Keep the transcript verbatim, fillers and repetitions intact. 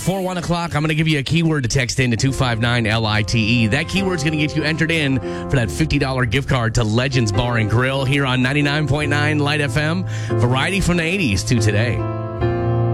before one o'clock, I'm going to give you a keyword to text in to two five nine L I T E. That keyword's going to get you entered in for that fifty dollars gift card to Legends Bar and Grill here on ninety-nine point nine Light F M. Variety from the eighties to today.